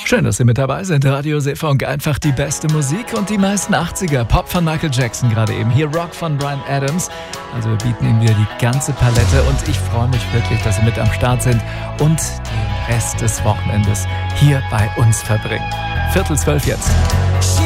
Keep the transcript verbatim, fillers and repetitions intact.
Schön, dass Sie mit dabei sind. Radio Seefunk, einfach die beste Musik und die meisten achtziger. Pop von Michael Jackson gerade eben. Hier Rock von Bryan Adams. Also wir bieten Ihnen wieder die ganze Palette und ich freue mich wirklich, dass Sie mit am Start sind und den Rest des Wochenendes hier bei uns verbringen. Viertel zwölf jetzt.